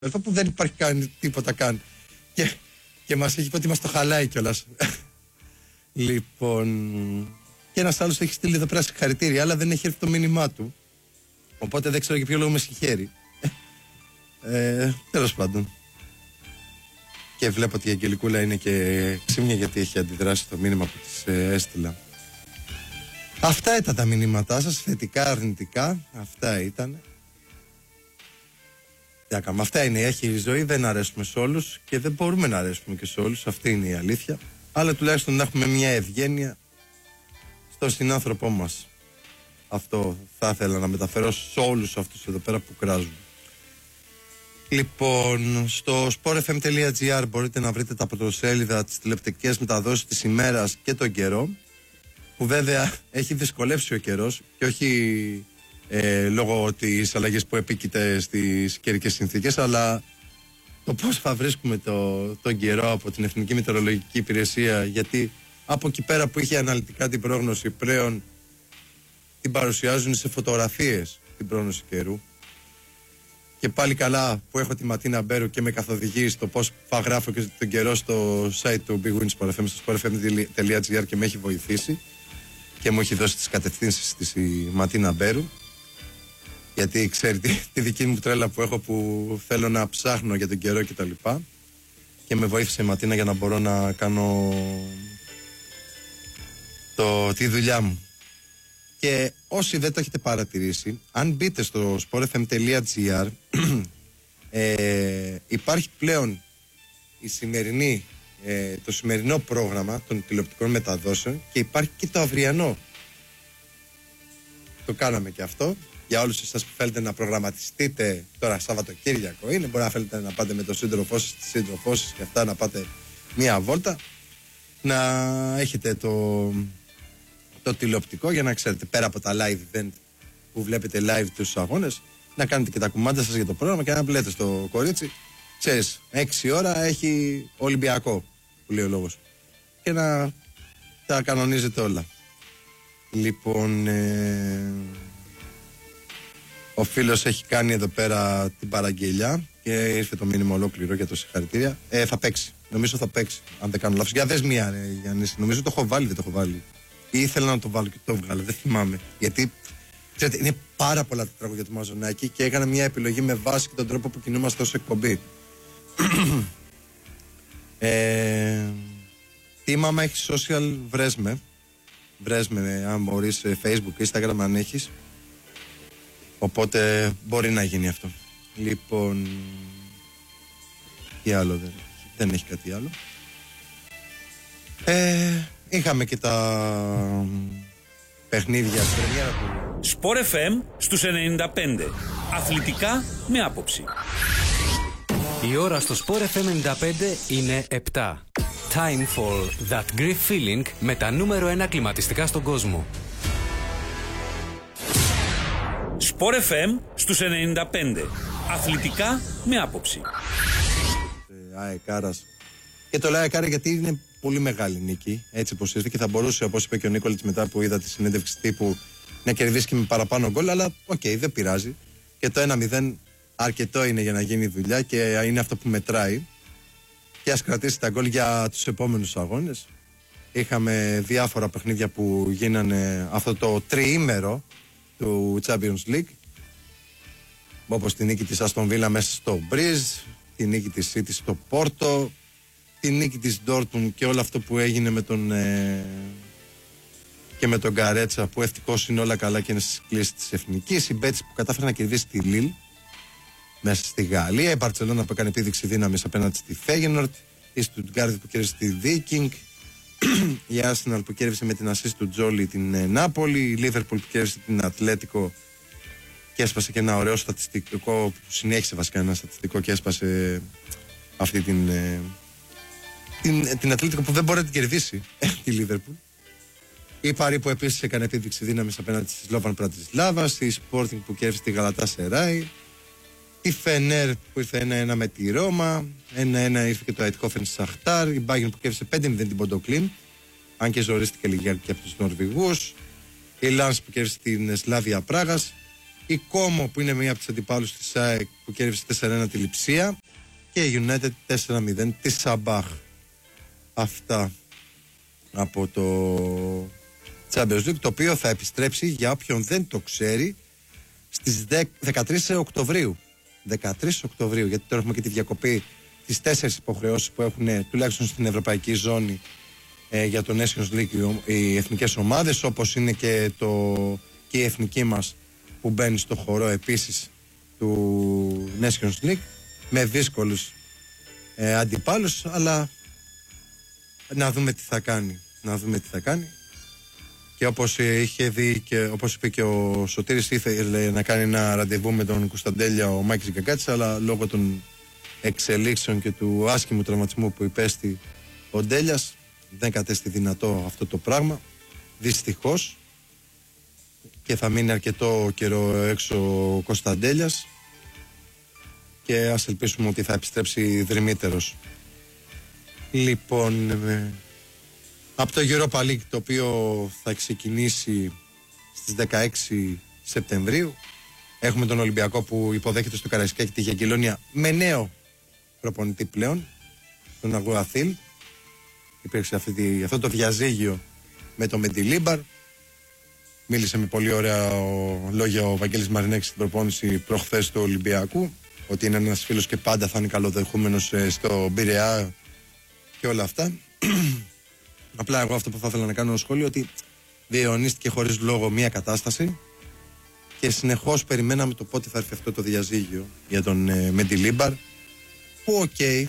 που δεν υπάρχει καν τίποτα καν. Και μας έχει πει ότι μας το χαλάει κιόλας. Λοιπόν, και ένας άλλος έχει στείλει εδώ πέρα συγχαρητήρια, αλλά δεν έχει έρθει το μήνυμά του. Οπότε δεν ξέρω για ποιο λόγο με συγχαίρει. Τέλος πάντων. Και βλέπω ότι η Αγγελικούλα είναι και ξύμια γιατί έχει αντιδράσει το μήνυμα που της έστειλα. Αυτά ήταν τα μηνύματά σας, θετικά, αρνητικά. Αυτά ήταν. Αυτά είναι, έχει η ζωή, δεν αρέσουμε σε όλους και δεν μπορούμε να αρέσουμε και σε όλους, αυτή είναι η αλήθεια. Αλλά τουλάχιστον να έχουμε μια ευγένεια στον συνάνθρωπό μας. Αυτό θα ήθελα να μεταφέρω σε όλους αυτούς εδώ πέρα που κράζουν. Λοιπόν, στο sportfm.gr μπορείτε να βρείτε τα πρωτοσέλιδα, τις τηλεοπτικές μεταδόσεις της ημέρας και τον καιρό, που βέβαια έχει δυσκολεύσει ο καιρός και όχι λόγω της αλλαγής που επίκειται στις καιρικές συνθήκες, αλλά το πώς θα βρίσκουμε τον καιρό από την Εθνική Μετεωρολογική Υπηρεσία, γιατί από εκεί πέρα που είχε αναλυτικά την πρόγνωση πλέον την παρουσιάζουν σε φωτογραφίες την πρόγνωση καιρού. Και πάλι καλά που έχω τη Ματίνα Μπέρου και με καθοδηγεί στο πώς θα γράφω και τον καιρό στο site του Big Win Sport FM, στο sportfm.gr, και με έχει βοηθήσει και μου έχει δώσει τις κατευθύνσεις της η Ματίνα Μπέρου, γιατί ξέρει τη δική μου τρέλα που έχω, που θέλω να ψάχνω για τον καιρό και τα λοιπά, και με βοήθησε η Ματίνα για να μπορώ να κάνω τη δουλειά μου. Και όσοι δεν το έχετε παρατηρήσει, αν μπείτε στο sportfm.gr, υπάρχει πλέον το σημερινό πρόγραμμα των τηλεοπτικών μεταδόσεων και υπάρχει και το αυριανό. Το κάναμε και αυτό. Για όλους εσάς που θέλετε να προγραμματιστείτε, τώρα Σαββατοκύριακο είναι, μπορεί να θέλετε να πάτε με τον σύντροφό σας, τις σύντροφός και αυτά, να πάτε μία βόλτα, να έχετε το τηλεοπτικό για να ξέρετε, πέρα από τα live event που βλέπετε live τους αγώνες, να κάνετε και τα κουμάντα σας για το πρόγραμμα και να λέτε στο κορίτσι, ξέρεις, 6 ώρα έχει Ολυμπιακό, που λέει ο λόγος, και να τα κανονίζετε όλα. Λοιπόν, ο φίλος έχει κάνει εδώ πέρα την παραγγελιά και ήρθε το μήνυμα ολόκληρο για το συγχαρητήρια. Θα παίξει, νομίζω θα παίξει, αν δεν κάνω λάθος. Για δες μία, Γιάννη, νομίζω το έχω βάλει, δεν το έχω βάλει. Ή ήθελα να το βάλω και το βγάλω, δεν θυμάμαι. Γιατί ξέρετε, είναι πάρα πολλά τα τραγούδια του Μαζονάκη και έκανα μια επιλογή με βάση και τον τρόπο που κινούμαστε ως εκπομπή. Τι μάμα έχει social, βρες με αν μπορείς, Facebook, Instagram αν έχεις. Οπότε μπορεί να γίνει αυτό. Λοιπόν, τι άλλο δεν έχει κάτι άλλο. Είχαμε και τα παιχνίδια στην πρεμιέρα του Sport FM στους 95. Αθλητικά με άποψη. Η ώρα στο Sport FM 95 είναι 7. Time for that Greek feeling με τα νούμερο 1 κλιματιστικά στον κόσμο. Sport FM στους 95. Αθλητικά με άποψη. ΑΕΚάρας. Και το λέω ΑΕΚάρα γιατί είναι πολύ μεγάλη νίκη, έτσι πως ήρθε, και θα μπορούσε, όπως είπε και ο Νίκολιτς μετά που είδα τη συνέντευξη τύπου, να κερδίσει και με παραπάνω γκολ, αλλά οκ, δεν πειράζει. Και το 1-0 αρκετό είναι για να γίνει δουλειά και είναι αυτό που μετράει. Και ας κρατήσει τα γκολ για τους επόμενους αγώνες. Είχαμε διάφορα παιχνίδια που γίνανε αυτό το τριήμερο του Champions League, όπως τη νίκη της Aston Villa μέσα στο Breeze, τη νίκη της City στο Porto, τη νίκη της Dortmund και όλο αυτό που έγινε με και με τον Γκαρέτσα, που ευτυχώς είναι όλα καλά και είναι στις κλήσεις της Εθνικής. Η Μπέτση που κατάφερε να κερδίσει τη Λίλ μέσα στη Γαλλία, η Μπαρτσελόνα που έκανε επίδειξη δύναμης απέναντι στη Φέγενορτ, η Στουτγκάρδη που κέρδισε τη Viking, η Arsenal που κέρδισε με την ασίστ του Τζόλι την Νάπολη, η Λίβερπουλ που κέρδισε την Ατλέτικο και έσπασε και ένα ωραίο στατιστικό, που συνέχισε βασικά ένα στατιστικό και έσπασε αυτή την Ατλέτικο που δεν μπορεί να την κερδίσει, τη Λίβερπουλ. Η Παρί που επίσης έκανε επίδειξη δύναμης απέναντι στη Σλόβαν Πρατισλάβα, η Sporting που κέρδισε τη Γαλατά Σεράι, η Φενέρ που ήρθε 1-1 με τη Ρώμα, 1-1 ήρθε και το Αιτχόφεν Σαχτάρ, η Bayern που κέρδισε 5-0 την Ποντοκλίν, αν και ζορίστηκε λιγάκι και από τους Νορβηγούς, η Λάνς που κέρδισε την Σλάβια Πράγας, Η Κόμο που είναι μία από τις αντιπάλους της ΑΕΚ που κέρδισε 4-1 τη Λειψία και η United 4-0 τη Σαμπάχ. Αυτά από το Champions League, το οποίο θα επιστρέψει, για όποιον δεν το ξέρει, στις 13 Οκτωβρίου. 13 Οκτωβρίου, γιατί τώρα έχουμε και τη διακοπή, τις 4 υποχρεώσεις που έχουν τουλάχιστον στην ευρωπαϊκή ζώνη για το Nations League οι εθνικές ομάδες, όπως είναι και η εθνική μας που μπαίνει στο χορό επίσης του Nations League με δύσκολους αντιπάλους, αλλά να δούμε τι θα κάνει. Και όπως είχε δει και όπως είπε και ο Σωτήρης, ήθελε να κάνει ένα ραντεβού με τον Κωνσταντέλια ο Μάκης Γκαγκάτης, αλλά λόγω των εξελίξεων και του άσχημου τραυματισμού που υπέστη ο Ντέλιας δεν κατέστη δυνατό αυτό το πράγμα, δυστυχώς, και θα μείνει αρκετό καιρό έξω ο Κωνσταντέλιας και ας ελπίσουμε ότι θα επιστρέψει δρυμύτερος. Λοιπόν, από το Europa League, το οποίο θα ξεκινήσει στις 16 Σεπτεμβρίου, έχουμε τον Ολυμπιακό που υποδέχεται στο Καραϊσκάκι τη Γεγγελόνια με νέο προπονητή πλέον, τον Αγουαθήλ. Υπήρξε αυτό το διαζύγιο με το Μεντιλίμπαρ. Μίλησε με πολύ ωραία λόγια ο Βαγγέλης Μαρινέκης στην προπόνηση προχθές του Ολυμπιακού, ότι είναι ένας φίλος και πάντα θα είναι καλοδεχούμενος στο Πειραιά και όλα αυτά. Απλά εγώ αυτό που θα ήθελα να κάνω σχόλιο, ότι διαιωνίστηκε χωρίς λόγο μια κατάσταση και συνεχώς περιμέναμε το πότε θα έρθει αυτό το διαζύγιο για τον Μεντιλίμπαρ, που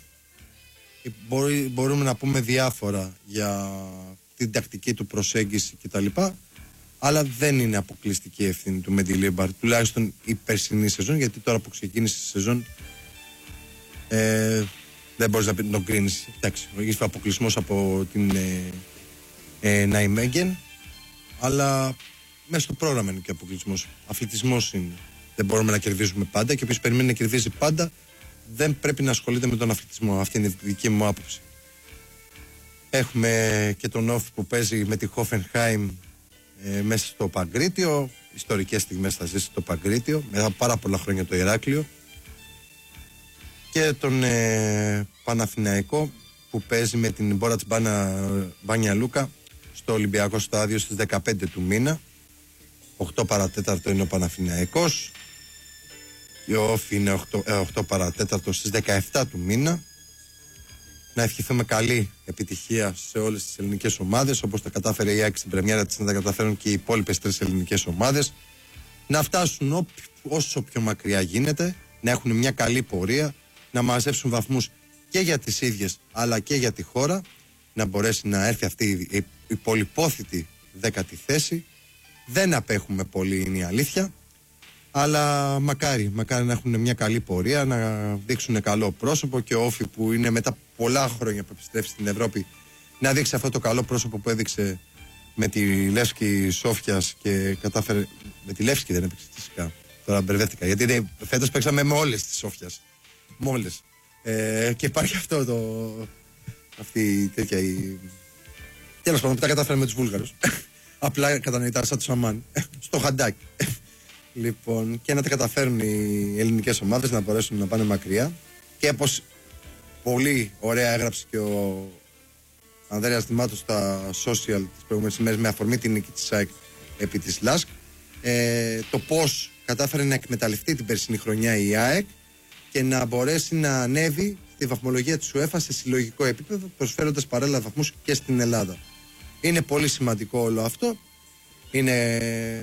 μπορούμε να πούμε διάφορα για την τακτική του προσέγγιση κτλ, αλλά δεν είναι αποκλειστική ευθύνη του Μεντιλίμπαρ, τουλάχιστον η περσινή σεζόν, γιατί τώρα που ξεκίνησε η σεζόν δεν μπορείς να τον κρίνεις. Εντάξει, είχε αποκλεισμός από την Ναϊμέγγεν, αλλά μέσα στο πρόγραμμα είναι και αποκλεισμός. Αθλητισμός είναι. Δεν μπορούμε να κερδίζουμε πάντα και όποιος περιμένει να κερδίζει πάντα δεν πρέπει να ασχολείται με τον αθλητισμό. Αυτή είναι η δική μου άποψη. Έχουμε και τον Όφη που παίζει με τη Χόφενχάιμ μέσα στο Παγκρίτιο. Ιστορικές στιγμές θα ζήσει το Παγκρίτιο, μετά πάρα πολλά χρόνια το Ηράκλειο. Και τον Παναθηναϊκό που παίζει με την Μπόρατς Μπάνια Λούκα στο Ολυμπιακό Στάδιο στις 15 του μήνα. 8 παρατέταρτο είναι ο Παναθηναϊκός και ο Όφη είναι 8 παρατέταρτο στις 17 του μήνα. Να ευχηθούμε καλή επιτυχία σε όλες τις ελληνικές ομάδες, όπως τα κατάφερε η ΑΕΚ στην πρεμιέρα της, να τα καταφέρουν και οι υπόλοιπες 3 ελληνικές ομάδες, να φτάσουν όσο πιο μακριά γίνεται, να έχουν μια καλή πορεία, να μαζέψουν βαθμούς και για τις ίδιες αλλά και για τη χώρα, να μπορέσει να έρθει αυτή η πολυπόθητη 10η θέση. Δεν απέχουμε πολύ, είναι η αλήθεια, αλλά μακάρι να έχουν μια καλή πορεία, να δείξουν καλό πρόσωπο, και ο Όφη που είναι μετά πολλά χρόνια που επιστρέφει στην Ευρώπη να δείξει αυτό το καλό πρόσωπο που έδειξε με τη Λεύσκη Σόφιας και κατάφερε. Με τη Λεύσκη δεν έπαιξε φυσικά. Τώρα μπερδεύτηκα, γιατί φέτος παίξαμε με όλες τις Σόφιας. Με όλες. Και υπάρχει αυτό αυτή η τέτοια. Τέλος πάντων, που τα κατάφερε με τους Βούλγαρους. Απλά κατανοητά σαν του Σαμάν. Στο χαντάκι. Λοιπόν, και να τα καταφέρουν οι ελληνικές ομάδες να μπορέσουν να πάνε μακριά. Και όπως πολύ ωραία έγραψε και ο Ανδρέας Δημάτος στα social τις προηγούμενες ημέρες με αφορμή την νίκη της ΑΕΚ επί της ΛΑΣΚ, το πώς κατάφερε να εκμεταλλευτεί την περσινή χρονιά η ΑΕΚ και να μπορέσει να ανέβει στη βαθμολογία της UEFA σε συλλογικό επίπεδο, προσφέροντας παράλληλα βαθμούς και στην Ελλάδα. Είναι πολύ σημαντικό όλο αυτό. Είναι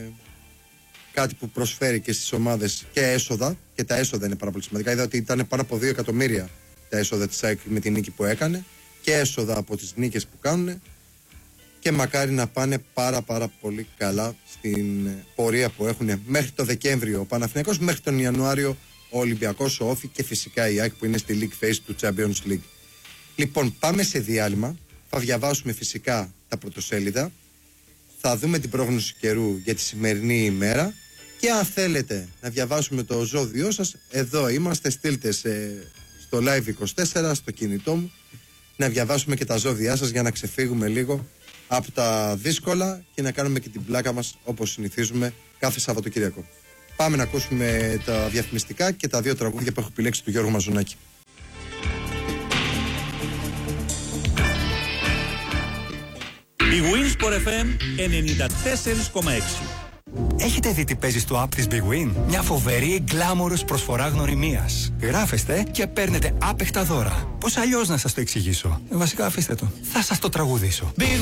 κάτι που προσφέρει και στις ομάδες και έσοδα, και τα έσοδα είναι πάρα πολύ σημαντικά. Είδα ότι ήταν πάνω από 2 εκατομμύρια τα έσοδα της ΑΕΚ με την νίκη που έκανε, και έσοδα από τις νίκες που κάνουν, και μακάρι να πάνε πάρα πολύ καλά στην πορεία που έχουν μέχρι το Δεκέμβριο ο Παναθηναϊκός, μέχρι τον Ιανουάριο ο Ολυμπιακός, ο Όφη και φυσικά η ΑΕΚ που είναι στη League Phase του Champions League. Λοιπόν, πάμε σε διάλειμμα. Θα διαβάσουμε φυσικά τα πρωτοσέλιδα. Θα δούμε την πρόγνωση καιρού για τη σημερινή ημέρα. Και αν θέλετε να διαβάσουμε το ζώδιό σας, εδώ είμαστε. Στείλτε στο Live24, στο κινητό μου, να διαβάσουμε και τα ζώδιά σας για να ξεφύγουμε λίγο από τα δύσκολα και να κάνουμε και την πλάκα μας όπως συνηθίζουμε κάθε Σαββατοκύριακο. Πάμε να ακούσουμε τα διαφημιστικά και τα 2 τραγούδια που έχω επιλέξει του Γιώργου Μαζονάκη. Η Winsport FM 94,6. Έχετε δει τι παίζει στο app της Big Win? Μια φοβερή γκλάμορος προσφορά γνωριμίας. Γράφεστε και παίρνετε άπεχτα δώρα. Πώς αλλιώς να σας το εξηγήσω? Βασικά αφήστε το. Θα σας το τραγουδήσω. Big